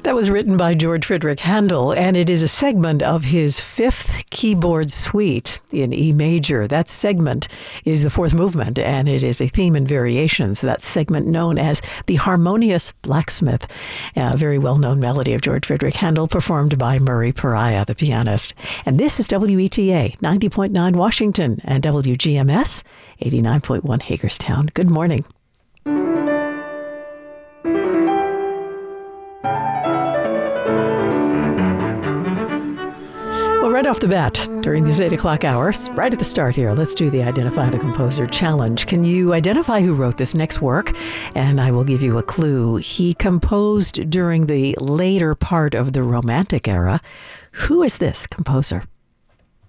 That was written by George Friedrich Handel, and it is a segment of his fifth keyboard suite in E major. That segment is the fourth movement, and it is a theme and variations. That segment known as the Harmonious Blacksmith, a very well-known melody of George Friedrich Handel, performed by Murray Pariah, the pianist. And this is WETA 90.9 Washington and WGMS 89.1 Hagerstown. Good morning. Well, right off the bat, during these 8 o'clock hours, right at the start here, let's do the Identify the Composer Challenge. Can you identify who wrote this next work? And I will give you a clue. He composed during the later part of the Romantic era. Who is this composer?